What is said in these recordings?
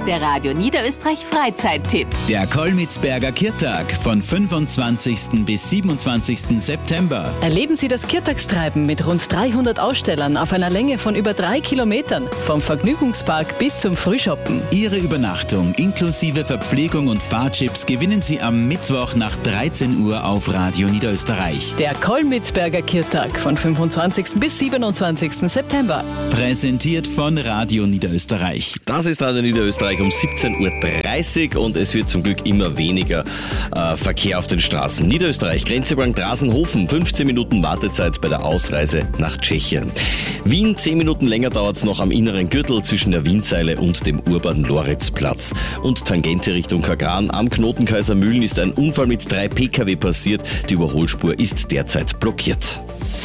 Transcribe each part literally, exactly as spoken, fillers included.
Der Radio Niederösterreich Freizeittipp. Der Kolmitzberger Kirtag von fünfundzwanzigsten bis siebenundzwanzigsten September. Erleben Sie das Kirtagstreiben mit rund dreihundert Ausstellern auf einer Länge von über drei Kilometern, vom Vergnügungspark bis zum Frühschoppen. Ihre Übernachtung inklusive Verpflegung und Fahrchips gewinnen Sie am Mittwoch nach dreizehn Uhr auf Radio Niederösterreich. Der Kolmitzberger Kirtag von fünfundzwanzigsten bis siebenundzwanzigsten September. Präsentiert von Radio Niederösterreich. Das ist Radio Niederösterreich um siebzehn Uhr dreißig und es wird zum Glück immer weniger äh, Verkehr auf den Straßen. Niederösterreich, Grenzübergang Drasenhofen, fünfzehn Minuten Wartezeit bei der Ausreise nach Tschechien. Wien, zehn Minuten länger dauert es noch am inneren Gürtel zwischen der Wienzeile und dem Urban-Loritz-Platz. Und Tangente Richtung Kagran am Knoten Kaisermühlen ist ein Unfall mit drei Pkw passiert. Die Überholspur ist derzeit blockiert.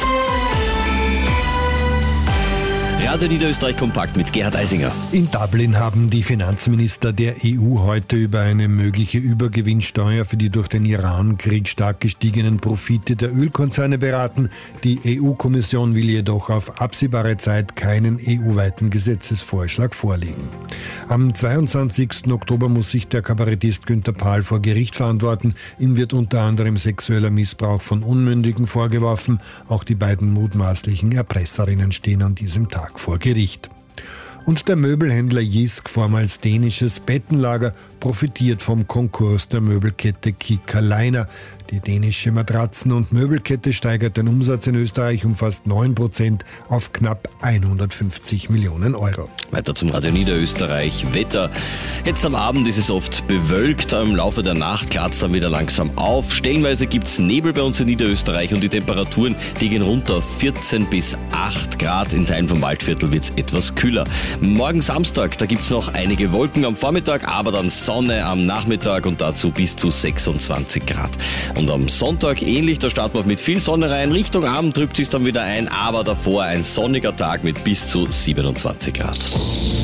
Radio Niederösterreich kompakt mit Gerhard Eisinger. In Dublin haben die Finanzminister der E U heute über eine mögliche Übergewinnsteuer für die durch den Iran-Krieg stark gestiegenen Profite der Ölkonzerne beraten. Die E U-Kommission will jedoch auf absehbare Zeit keinen E U-weiten Gesetzesvorschlag vorlegen. Am zweiundzwanzigsten Oktober muss sich der Kabarettist Günther Pahl vor Gericht verantworten. Ihm wird unter anderem sexueller Missbrauch von Unmündigen vorgeworfen. Auch die beiden mutmaßlichen Erpresserinnen stehen an diesem Tag vor Gericht. Und der Möbelhändler Jysk, vormals dänisches Bettenlager, profitiert vom Konkurs der Möbelkette Kika-Leiner. Die dänische Matratzen- und Möbelkette steigert den Umsatz in Österreich um fast neun Prozent auf knapp hundertfünfzig Millionen Euro. Weiter zum Radio Niederösterreich. Wetter. Jetzt am Abend ist es oft bewölkt. Im Laufe der Nacht klart es dann wieder langsam auf. Stellenweise gibt es Nebel bei uns in Niederösterreich und die Temperaturen, die gehen runter auf vierzehn bis acht Grad. In Teilen vom Waldviertel wird es etwas kühler. Morgen Samstag, da gibt es noch einige Wolken am Vormittag, aber dann Sonne am Nachmittag und dazu bis zu sechsundzwanzig Grad. Und am Sonntag ähnlich, da starten wir mit viel Sonne rein. Richtung Abend trübt sich dann wieder ein, aber davor ein sonniger Tag mit bis zu siebenundzwanzig Grad.